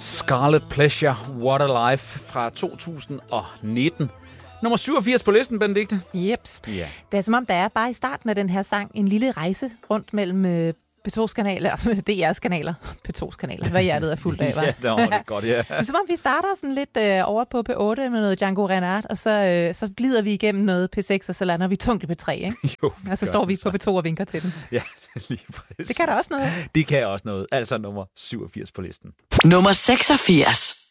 Scarlet Pleasure, What a Life fra 2019. Nummer 87 på listen, Benedikte. Jeps. Ja. Det er som om, der er bare i starten af den her sang en lille rejse rundt mellem P2's kanaler og DR's kanaler. P2's kanaler, hvad hjertet er fuldt af, var. Ja, det var det godt, ja. Men som om vi starter sådan lidt over på P8 med noget Django Reinhardt, og så glider vi igennem noget P6, og så lander vi tungt i P3, ikke? Jo, og så står vi på P2 og vinker til den. Ja, lige præcis. Det kan da også noget. Det kan også noget. Altså nummer 87 på listen. Nummer 86.